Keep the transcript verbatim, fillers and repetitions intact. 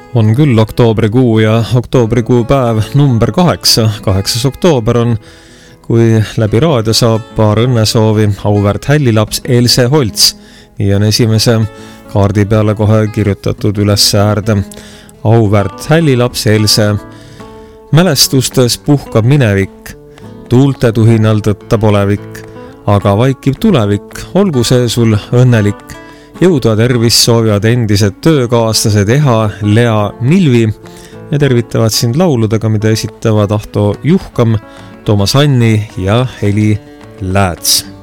On küll oktoobrikuu ja oktoobrikuu päev number kaheksa. Kaheksas oktoober on, kui läbi raadio saab paar õnnesoovi auväärt hällilaps Else Holts. Nii on esimese kaardi peale kohe kirjutatud üles äärde. Auväärt hällilaps Else. Mälestustes puhkab minevik, tuulte tuhinal tõtta polevik, aga vaikib tulevik, olgu see sul õnnelik. Jõudu ja tervist soovivad endised töökaaslased Eha, Lea, Milvi ja tervitavad sind lauludega, mida esitavad Ahto Juhkam, Toomas Anni ja Heli Lääts.